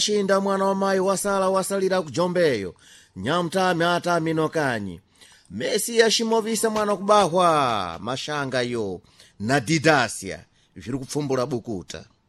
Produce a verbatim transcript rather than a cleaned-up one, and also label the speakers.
Speaker 1: shinda mwana wa mayi wasala wasalira kujombeyo nyamtami atamino kanyi Messi yashimovisa mwana kubahwa mashanga yo na Didasia zviri kupfumbura bukuta.